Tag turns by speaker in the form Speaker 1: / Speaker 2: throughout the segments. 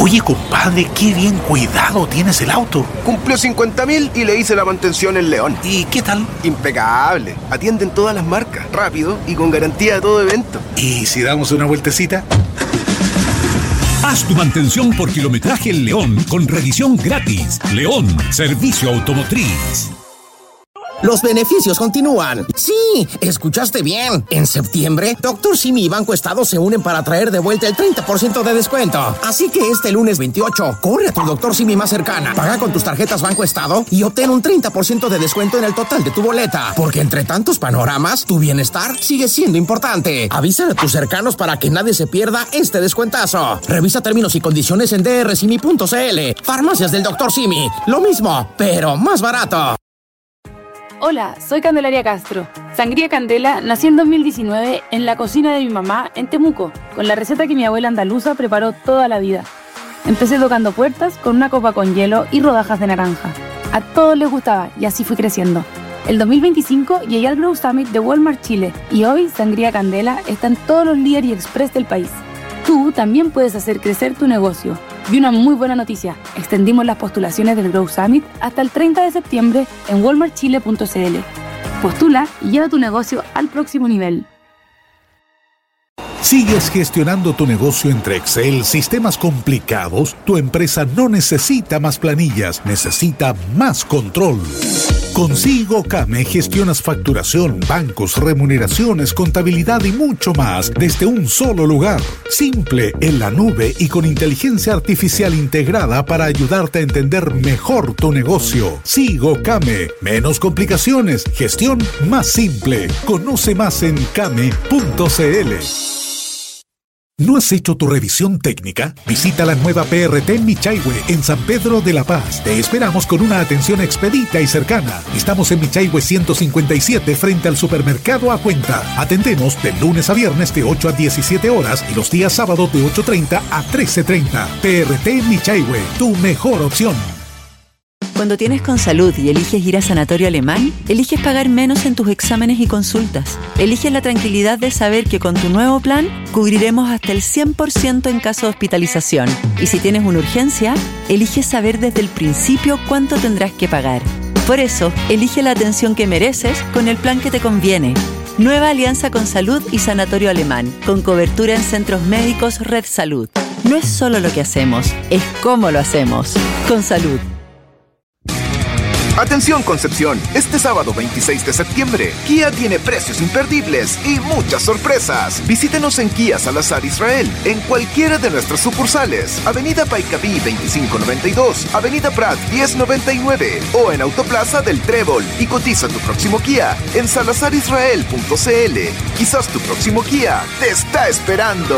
Speaker 1: Oye, compadre, qué bien cuidado tienes el auto.
Speaker 2: Cumplió 50.000 y le hice la mantención en León.
Speaker 1: ¿Y qué tal?
Speaker 2: Impecable. Atienden todas las marcas, rápido y con garantía de todo evento.
Speaker 1: ¿Y si damos una vueltecita?
Speaker 3: Haz tu mantención por kilometraje en León con revisión gratis. León, servicio automotriz.
Speaker 4: Los beneficios continúan. Sí, escuchaste bien. En septiembre, Dr. Simi y Banco Estado se unen para traer de vuelta el 30% de descuento. Así que este lunes 28, corre a tu Dr. Simi más cercana, paga con tus tarjetas Banco Estado y obtén un 30% de descuento en el total de tu boleta. Porque entre tantos panoramas, tu bienestar sigue siendo importante. Avísale a tus cercanos para que nadie se pierda este descuentazo. Revisa términos y condiciones en drsimi.cl. Farmacias del Dr. Simi. Lo mismo, pero más barato.
Speaker 5: Hola, soy Candelaria Castro. Sangría Candela nació en 2019 en la cocina de mi mamá en Temuco, con la receta que mi abuela andaluza preparó toda la vida. Empecé tocando puertas con una copa con hielo y rodajas de naranja. A todos les gustaba y así fui creciendo. El 2025 llegué al Grow Summit de Walmart Chile y hoy Sangría Candela está en todos los líder y express del país. Tú también puedes hacer crecer tu negocio. Y una muy buena noticia, extendimos las postulaciones del Grow Summit hasta el 30 de septiembre en walmartchile.cl. Postula y lleva tu negocio al próximo nivel.
Speaker 3: ¿Sigues gestionando tu negocio entre Excel, sistemas complicados? Tu empresa no necesita más planillas, necesita más control. Con SigoCame gestionas facturación, bancos, remuneraciones, contabilidad y mucho más desde un solo lugar. Simple, en la nube y con inteligencia artificial integrada para ayudarte a entender mejor tu negocio. SigoCame. Menos complicaciones, gestión más simple. Conoce más en kame.cl. ¿No has hecho tu revisión técnica? Visita la nueva PRT en Michaihue, en San Pedro de la Paz. Te esperamos con una atención expedita y cercana. Estamos en Michaihue 157 frente al supermercado A Cuenta. Atendemos de lunes a viernes de 8 a 17 horas y los días sábados de 8:30 a 13:30. PRT en Michaihue, tu mejor opción.
Speaker 6: Cuando tienes Consalud y eliges ir a Sanatorio Alemán, eliges pagar menos en tus exámenes y consultas. Eliges la tranquilidad de saber que con tu nuevo plan cubriremos hasta el 100% en caso de hospitalización. Y si tienes una urgencia, eliges saber desde el principio cuánto tendrás que pagar. Por eso, elige la atención que mereces con el plan que te conviene. Nueva alianza Consalud y Sanatorio Alemán, con cobertura en centros médicos Red Salud. No es solo lo que hacemos, es cómo lo hacemos. Consalud.
Speaker 2: Atención Concepción, este sábado 26 de septiembre, Kia tiene precios imperdibles y muchas sorpresas. Visítenos en Kia Salazar Israel, en cualquiera de nuestras sucursales. Avenida Paicapí 2592, Avenida Prat 1099 o en Autoplaza del Trébol y cotiza tu próximo Kia en salazarisrael.cl. Quizás tu próximo Kia te está esperando.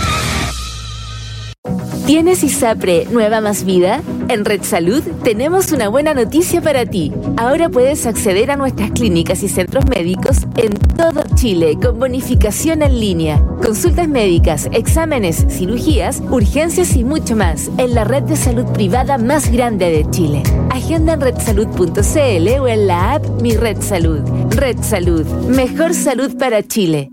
Speaker 7: ¿Tienes ISAPRE Nueva Más Vida? En Red Salud tenemos una buena noticia para ti. Ahora puedes acceder a nuestras clínicas y centros médicos en todo Chile con bonificación en línea. Consultas médicas, exámenes, cirugías, urgencias y mucho más en la red de salud privada más grande de Chile. Agenda en redsalud.cl o en la app Mi Red Salud. Red Salud, mejor salud para Chile.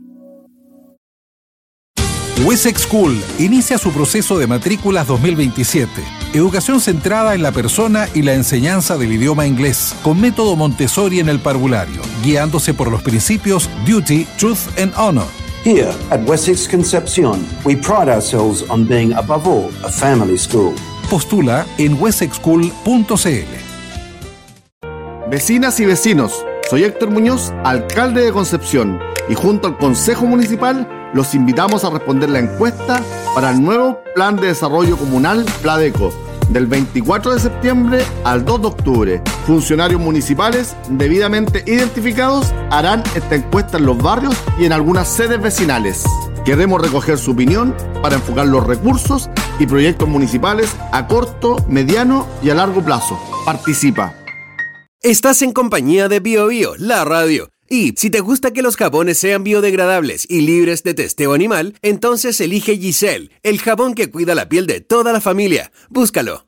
Speaker 8: Wessex School inicia su proceso de matrículas 2027. Educación centrada en la persona y la enseñanza del idioma inglés, con método Montessori en el parvulario, guiándose por los principios Duty, Truth and Honor.
Speaker 9: Here at Wessex Concepción, we pride ourselves on being above all a family school.
Speaker 8: Postula en wessexschool.cl.
Speaker 10: Vecinas y vecinos, soy Héctor Muñoz, alcalde de Concepción, y junto al Consejo Municipal los invitamos a responder la encuesta para el nuevo Plan de Desarrollo Comunal Pladeco, del 24 de septiembre al 2 de octubre. Funcionarios municipales debidamente identificados harán esta encuesta en los barrios y en algunas sedes vecinales. Queremos recoger su opinión para enfocar los recursos y proyectos municipales a corto, mediano y a largo plazo. Participa.
Speaker 11: Estás en compañía de BioBio, la radio. Y si te gusta que los jabones sean biodegradables y libres de testeo animal, entonces elige Giselle, el jabón que cuida la piel de toda la familia. Búscalo.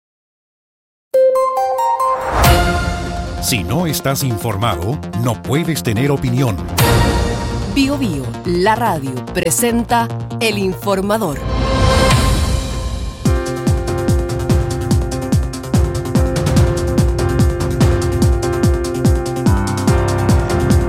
Speaker 3: Si no estás informado, no puedes tener opinión.
Speaker 12: BioBio, la radio, presenta El Informador.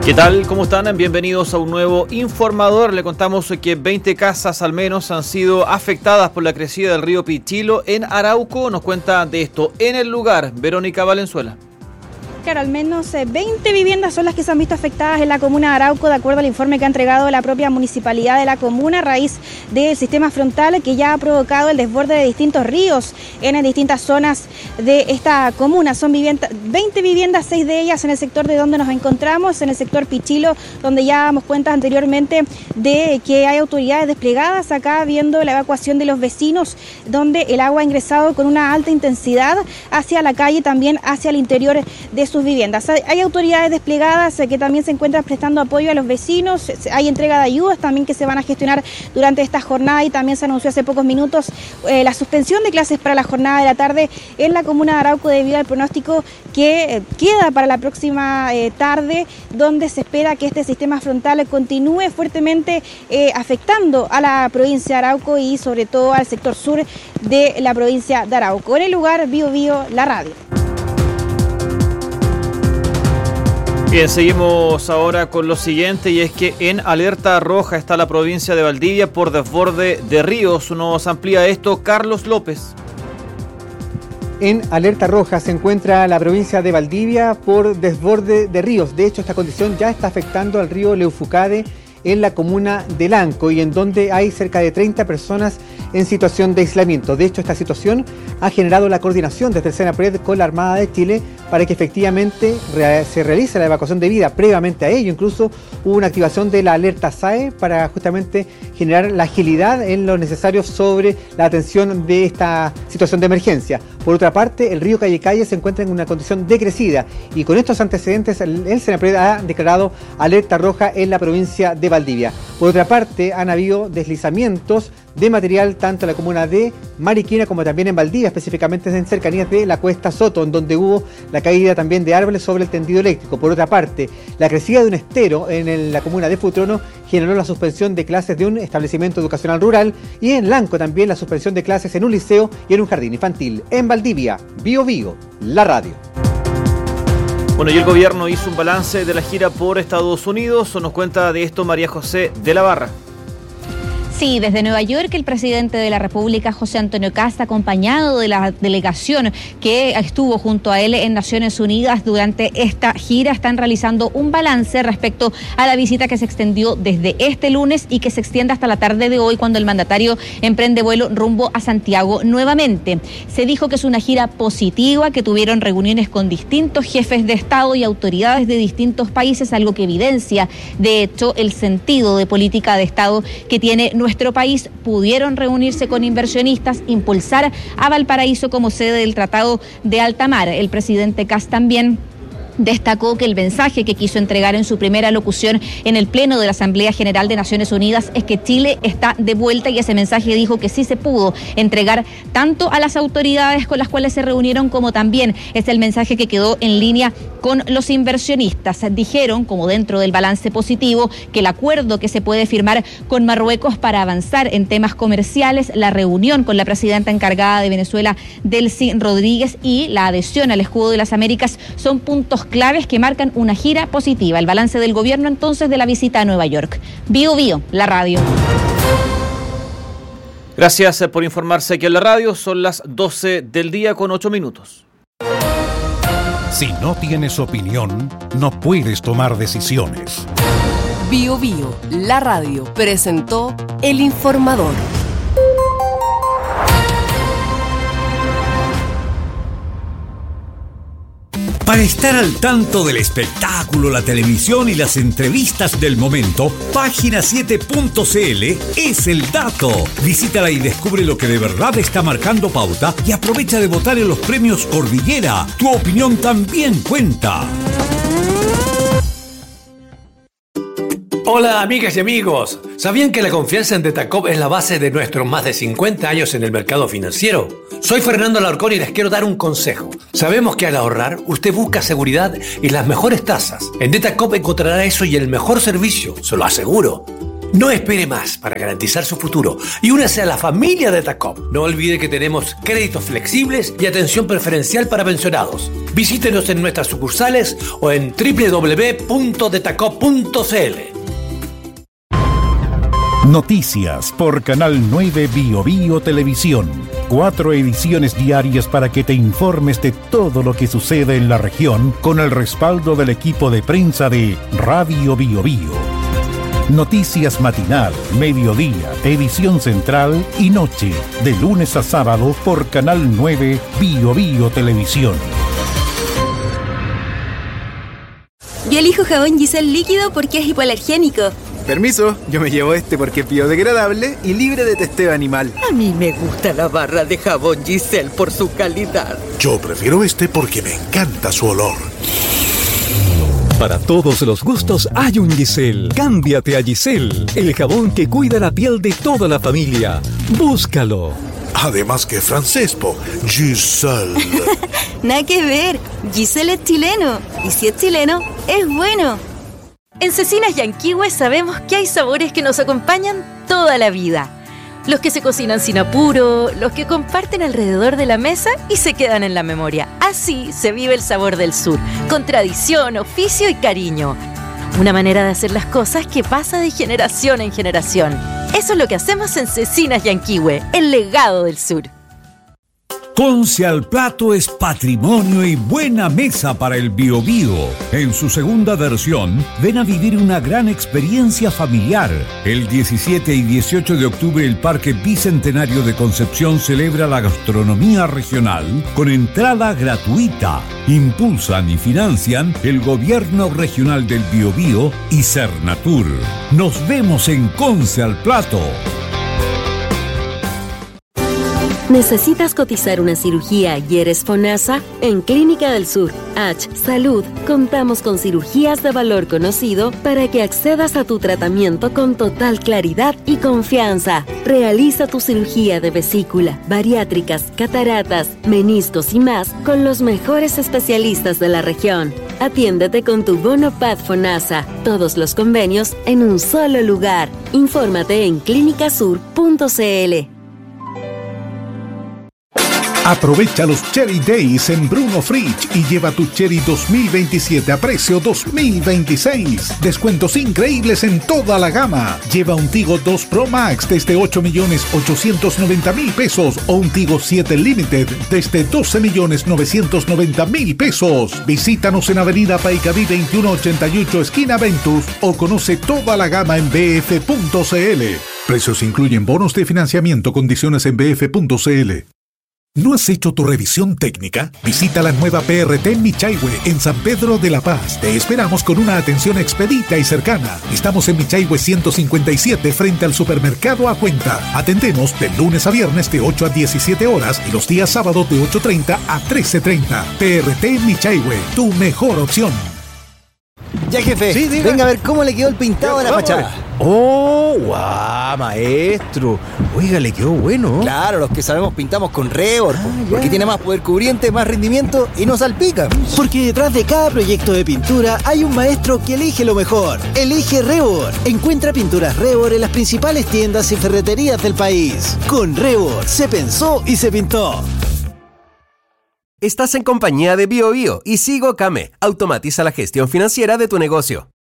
Speaker 13: ¿Qué tal? ¿Cómo están? Bienvenidos a un nuevo informador. Le contamos que 20 casas al menos han sido afectadas por la crecida del río Pichilo en Arauco. Nos cuenta de esto en el lugar Verónica Valenzuela.
Speaker 14: Claro, al menos 20 viviendas son las que se han visto afectadas en la comuna de Arauco, de acuerdo al informe que ha entregado la propia municipalidad de la comuna, a raíz del sistema frontal que ya ha provocado el desborde de distintos ríos en distintas zonas de esta comuna. Son 20 viviendas, 6 de ellas en el sector de donde nos encontramos, en el sector Pichilo, donde ya damos cuenta anteriormente de que hay autoridades desplegadas acá viendo la evacuación de los vecinos, donde el agua ha ingresado con una alta intensidad hacia la calle y también hacia el interior de sus viviendas. Hay autoridades desplegadas que también se encuentran prestando apoyo a los vecinos, hay entrega de ayudas también que se van a gestionar durante esta jornada, y también se anunció hace pocos minutos la suspensión de clases para la jornada de la tarde en la comuna de Arauco debido al pronóstico que queda para la próxima tarde, donde se espera que este sistema frontal continúe fuertemente afectando a la provincia de Arauco y sobre todo al sector sur de la provincia de Arauco. En el lugar, Bio Bio, la radio.
Speaker 13: Bien, seguimos ahora con lo siguiente, y es que en alerta roja está la provincia de Valdivia por desborde de ríos. Nos amplía esto Carlos López.
Speaker 15: En alerta roja se encuentra la provincia de Valdivia por desborde de ríos. De hecho, esta condición ya está afectando al río Leufucade en la comuna de Lanco, y en donde hay cerca de 30 personas en situación de aislamiento. De hecho, esta situación ha generado la coordinación desde el Senapred con la Armada de Chile para que efectivamente se realice la evacuación de vida. Previamente a ello, incluso hubo una activación de la alerta SAE para justamente generar la agilidad en lo necesario sobre la atención de esta situación de emergencia. Por otra parte, el río Calle se encuentra en una condición decrecida, y con estos antecedentes el Senapred ha declarado alerta roja en la provincia de Valdivia. Por otra parte, han habido deslizamientos de material tanto en la comuna de Mariquina como también en Valdivia, específicamente en cercanías de la Cuesta Soto, en donde hubo la caída también de árboles sobre el tendido eléctrico. Por otra parte, la crecida de un estero en la comuna de Futrono generó la suspensión de clases de un establecimiento educacional rural, y en Lanco también la suspensión de clases en un liceo y en un jardín infantil. En Valdivia, Bio Bio, la radio.
Speaker 13: Bueno, y el gobierno hizo un balance de la gira por Estados Unidos. Nos cuenta de esto María José de la Barra.
Speaker 16: Sí, desde Nueva York el presidente de la República, José Antonio Kast, acompañado de la delegación que estuvo junto a él en Naciones Unidas durante esta gira, están realizando un balance respecto a la visita que se extendió desde este lunes y que se extiende hasta la tarde de hoy, cuando el mandatario emprende vuelo rumbo a Santiago nuevamente. Se dijo que es una gira positiva, que tuvieron reuniones con distintos jefes de Estado y autoridades de distintos países, algo que evidencia, de hecho, el sentido de política de Estado que tiene nuestro país. Pudieron reunirse con inversionistas, impulsar a Valparaíso como sede del Tratado de Alta Mar. El presidente Kast también destacó que el mensaje que quiso entregar en su primera locución en el Pleno de la Asamblea General de Naciones Unidas es que Chile está de vuelta, y ese mensaje dijo que sí se pudo entregar tanto a las autoridades con las cuales se reunieron, como también es el mensaje que quedó en línea con los inversionistas. Dijeron, como dentro del balance positivo, que el acuerdo que se puede firmar con Marruecos para avanzar en temas comerciales, la reunión con la presidenta encargada de Venezuela, Delcy Rodríguez, y la adhesión al Escudo de las Américas son puntos claves que marcan una gira positiva. El balance del gobierno entonces de la visita a Nueva York. Bio Bio, la radio.
Speaker 13: Gracias por informarse aquí en la radio. Son las 12 del día con 8 minutos.
Speaker 3: Si no tienes opinión, no puedes tomar decisiones.
Speaker 12: Bio Bio, la radio, presentó El Informador.
Speaker 17: Para estar al tanto del espectáculo, la televisión y las entrevistas del momento, Página7.cl es el dato. Visítala y descubre lo que de verdad está marcando pauta, y aprovecha de votar en los premios Cordillera. Tu opinión también cuenta.
Speaker 18: Hola amigas y amigos, ¿sabían que la confianza en Detacop es la base de nuestros más de 50 años en el mercado financiero? Soy Fernando Alarcón y les quiero dar un consejo. Sabemos que al ahorrar usted busca seguridad y las mejores tasas. En Detacop encontrará eso y el mejor servicio, se lo aseguro. No espere más para garantizar su futuro y únase a la familia de Tacop. No olvide que tenemos créditos flexibles y atención preferencial para pensionados. Visítenos en nuestras sucursales o en www.detacop.cl.
Speaker 3: Noticias por Canal 9 BioBio Televisión. 4 ediciones diarias para que te informes de todo lo que sucede en la región con el respaldo del equipo de prensa de Radio BioBio. Noticias matinal, mediodía, edición central y noche, de lunes a sábado por Canal 9 BioBio Televisión.
Speaker 19: Yo elijo jabón Giselle líquido porque es hipoalergénico.
Speaker 20: Permiso, yo me llevo este porque es biodegradable y libre de testeo animal.
Speaker 21: A mí me gusta la barra de jabón Giselle por su calidad.
Speaker 1: Yo prefiero este porque me encanta su olor.
Speaker 22: Para todos los gustos hay un Giselle. Cámbiate a Giselle, el jabón que cuida la piel de toda la familia. Búscalo.
Speaker 1: Además que francés, Giselle.
Speaker 19: Nada que ver, Giselle es chileno. Y si es chileno, es bueno. En Cecinas Yanquihue sabemos que hay sabores que nos acompañan toda la vida. Los que se cocinan sin apuro, los que comparten alrededor de la mesa y se quedan en la memoria. Así se vive el sabor del sur, con tradición, oficio y cariño. Una manera de hacer las cosas que pasa de generación en generación. Eso es lo que hacemos en Cecinas Yanquihue, el legado del sur.
Speaker 17: Conce al Plato es patrimonio y buena mesa para el Biobío. En su segunda versión, ven a vivir una gran experiencia familiar. El 17 y 18 de octubre el Parque Bicentenario de Concepción celebra la gastronomía regional con entrada gratuita. Impulsan y financian el Gobierno Regional del Biobío y Cernatur. Nos vemos en Conce al Plato.
Speaker 23: ¿Necesitas cotizar una cirugía y eres FONASA? En Clínica del Sur, H Salud, contamos con cirugías de valor conocido para que accedas a tu tratamiento con total claridad y confianza. Realiza tu cirugía de vesícula, bariátricas, cataratas, meniscos y más con los mejores especialistas de la región. Atiéndete con tu bono PAD FONASA. Todos los convenios en un solo lugar. Infórmate en clinicasur.cl.
Speaker 3: Aprovecha los Cherry Days en Bruno Fridge y lleva tu Cherry 2027 a precio 2026. Descuentos increíbles en toda la gama. Lleva un Tigo 2 Pro Max desde 8.890.000 pesos o un Tigo 7 Limited desde 12.990.000 pesos. Visítanos en Avenida Paicaví 2188 esquina Ventus o conoce toda la gama en bf.cl. Precios incluyen bonos de financiamiento, condiciones en bf.cl. ¿No has hecho tu revisión técnica? Visita la nueva PRT en Michaihue, en San Pedro de la Paz. Te esperamos con una atención expedita y cercana. Estamos en Michaihue 157 frente al supermercado A Cuenta. Atendemos de lunes a viernes de 8 a 17 horas y los días sábados de 8:30 a 13:30. PRT en Michaihue, tu mejor opción.
Speaker 24: Ya, jefe,
Speaker 25: sí,
Speaker 24: venga a ver cómo le quedó el pintado a la fachada.
Speaker 25: ¡Oh, guau, maestro! Oiga, le quedó bueno.
Speaker 24: Claro, los que sabemos pintamos con Rebor, porque tiene más poder cubriente, más rendimiento y no salpica.
Speaker 25: Porque detrás de cada proyecto de pintura hay un maestro que elige lo mejor. Elige Rebor. Encuentra pinturas Rebor en las principales tiendas y ferreterías del país. Con Rebor se pensó y se pintó.
Speaker 11: Estás en compañía de BioBio y Sigo Kame. Automatiza la gestión financiera de tu negocio.